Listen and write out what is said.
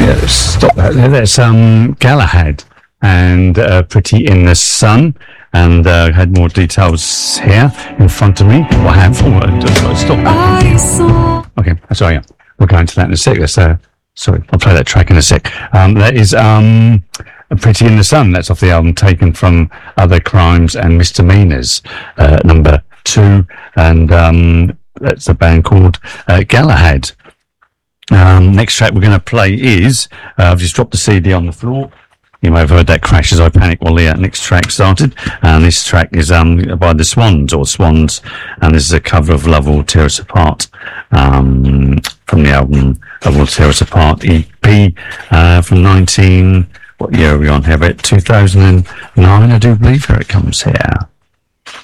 Yeah, stop that there. That's Galahad and Pretty in the Sun. And had more details here in front of me. Well, I have. Stop. Okay, sorry. We'll go into that in a sec. Sorry, I'll play that track in a sec. That is Pretty in the Sun. That's off the album Taken from Other Crimes and Misdemeanors, number 2. And that's a band called Galahad. Next track we're going to play is, I've just dropped the CD on the floor. You may have heard that crash as I panicked while the next track started. And this track is by the Swans, and this is a cover of Love Will Tear Us Apart, from the album Love Will Tear Us Apart EP, from what year are we on here? About 2009, I do believe. Here it comes here.